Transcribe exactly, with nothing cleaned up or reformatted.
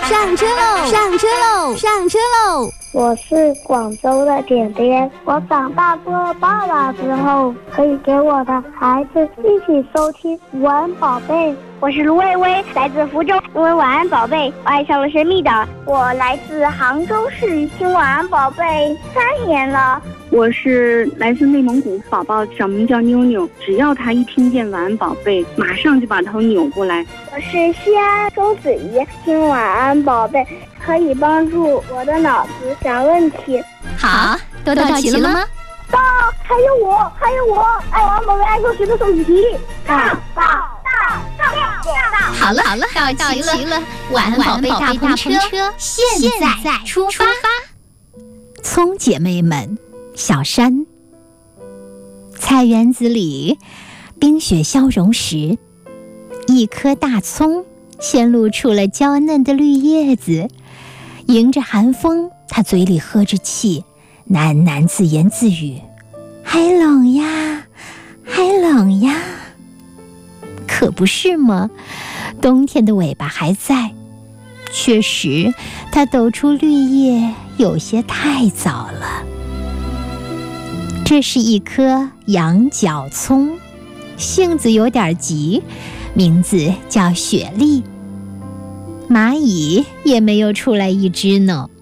上车喽！上车喽！上车喽！ 我是广州的点点，我长大做爸爸之后，可以给我的孩子一起收听晚安宝贝。 我是卢薇薇，来自福州，因为晚安宝贝，我爱上了神秘岛。我来自杭州市，听晚安宝贝三年了。 我是来自内蒙古，宝宝小名叫妞妞，只要他一听见晚安宝贝，马上就把头扭过来。 我是西安周子怡，听晚安宝贝可以帮助我的脑子想问题。 好，都到齐了吗？ 到，还有我，还有我，爱晚安宝贝爱数学的宋子琪。到到到到到！ 好了好了，到齐了。晚安宝贝大篷车现在出发。 葱姐妹们，小山。菜园子里，冰雪消融时，一颗大葱先露出了娇嫩的绿叶子，迎着寒风，它嘴里喝着气，喃喃自言自语：还冷呀，还冷呀。可不是吗？冬天的尾巴还在。确实，它抖出绿叶有些太早了。这是一颗羊角葱，性子有点急，名字叫雪莉。蚂蚁也没有出来一只呢。